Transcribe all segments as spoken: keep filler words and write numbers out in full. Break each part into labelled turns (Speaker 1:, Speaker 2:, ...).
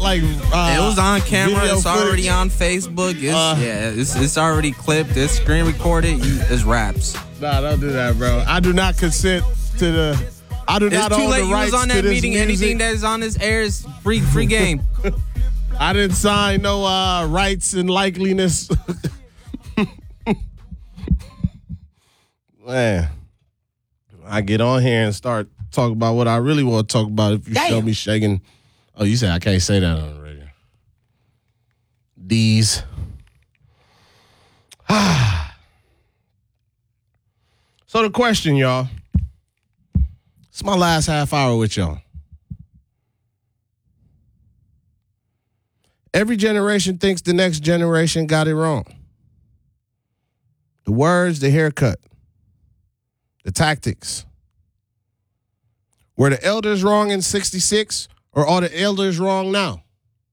Speaker 1: like uh,
Speaker 2: it was on camera.
Speaker 1: video
Speaker 2: It's already
Speaker 1: footage?
Speaker 2: on Facebook. It's,
Speaker 1: Uh,
Speaker 2: yeah, it's it's already clipped. It's screen recorded. You, it's raps.
Speaker 1: Nah, don't do that, bro. I do not consent to the. I do
Speaker 2: It's
Speaker 1: not
Speaker 2: too
Speaker 1: own
Speaker 2: late.
Speaker 1: the
Speaker 2: You
Speaker 1: rights
Speaker 2: was on
Speaker 1: to
Speaker 2: that
Speaker 1: this
Speaker 2: meeting.
Speaker 1: music.
Speaker 2: Anything that is on this air is free free game.
Speaker 1: I didn't sign no uh, rights and likeliness. Man, I get on here and start talking about what I really want to talk about. If you
Speaker 2: Damn.
Speaker 1: show me shaking, oh, you said I can't say that on the radio. These. So the question, y'all. It's my last half hour with y'all. Every generation thinks the next generation got it wrong. The words, the haircut, the tactics. Were the elders wrong in sixty-six or are the elders wrong now?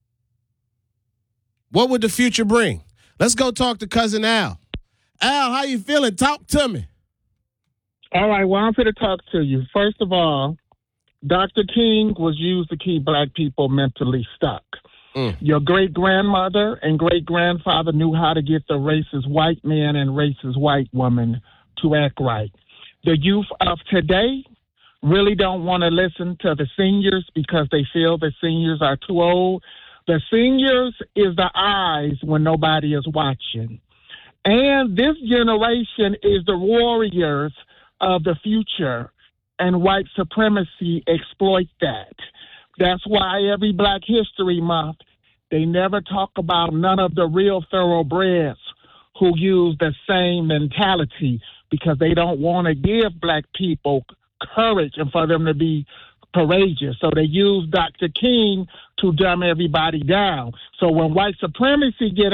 Speaker 1: What would the future bring? Let's go talk to Cousin Al. Al, how you feeling? Talk to me.
Speaker 3: All right, well, I'm here to talk to you. First of all, Doctor King was used to keep black people mentally stuck.
Speaker 1: Mm.
Speaker 3: Your great-grandmother and great-grandfather knew how to get the racist white man and racist white woman to act right. The youth of today really don't want to listen to the seniors because they feel the seniors are too old. The seniors is the eyes when nobody is watching. And this generation is the warriors of the future, and white supremacy exploit that. That's why every Black History Month, they never talk about none of the real thoroughbreds who use the same mentality because they don't want to give black people courage and for them to be courageous. So they use Doctor King to dumb everybody down. So when white supremacy get